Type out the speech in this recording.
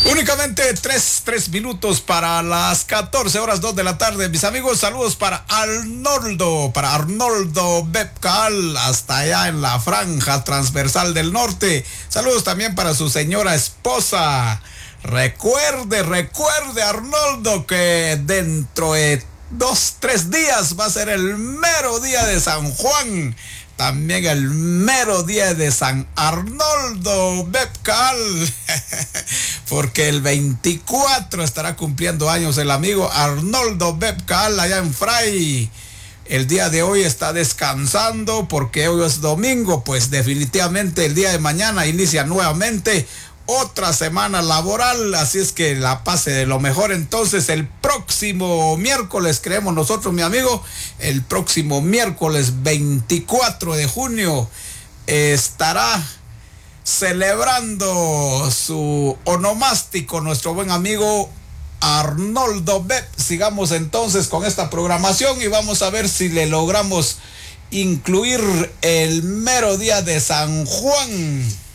Únicamente tres minutos para las 14 horas 2 de la tarde. Mis amigos, saludos para Arnoldo Bepcal, hasta allá en la franja transversal del norte. Saludos también para su señora esposa. Recuerde Arnoldo, que dentro de 2-3 días va a ser el mero día de San Juan. También el mero día de San Arnoldo Bepcal, porque el 24 estará cumpliendo años el amigo Arnoldo Bepcal allá en Fray. El día de hoy está descansando porque hoy es domingo, pues definitivamente el día de mañana inicia nuevamente otra semana laboral, así es que la pase de lo mejor. Entonces el próximo miércoles, creemos nosotros, mi amigo, el próximo miércoles 24 de junio estará celebrando su onomástico nuestro buen amigo Arnoldo Bep. Sigamos entonces con esta programación y vamos a ver si le logramos incluir el mero día de San Juan.